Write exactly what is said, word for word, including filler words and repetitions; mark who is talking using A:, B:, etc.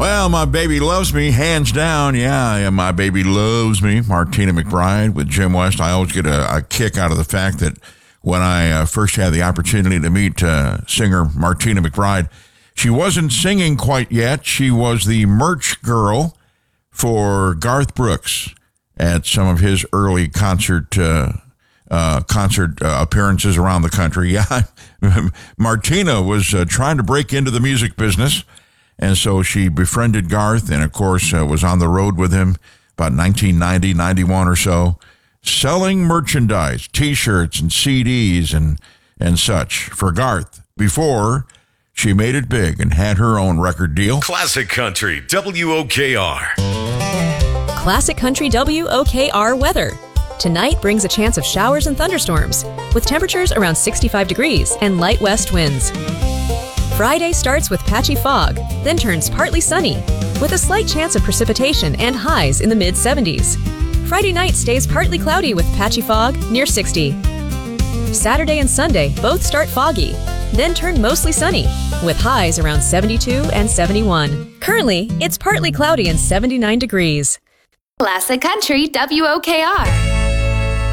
A: Well, my baby loves me, hands down. Yeah, yeah, my baby loves me. Martina McBride with Jim West. I always get a, a kick out of the fact that when I uh, first had the opportunity to meet uh, singer Martina McBride, she wasn't singing quite yet. She was the merch girl for Garth Brooks at some of his early concert uh, uh, concert uh, appearances around the country. Yeah, Martina was uh, trying to break into the music business. And so she befriended Garth and, of course, uh, was on the road with him about nineteen ninety, ninety-one or so, selling merchandise, T-shirts and C Ds and, and such for Garth before she made it big and had her own record deal.
B: Classic Country, W O K R.
C: Classic Country W O K R weather. Tonight brings a chance of showers and thunderstorms with temperatures around sixty-five degrees and light west winds. Friday starts with patchy fog, then turns partly sunny, with a slight chance of precipitation and highs in the mid seventies. Friday night stays partly cloudy with patchy fog near sixty. Saturday and Sunday both start foggy, then turn mostly sunny, with highs around seventy-two and seventy-one. Currently, it's partly cloudy and seventy-nine degrees.
D: Classic Country W O K R.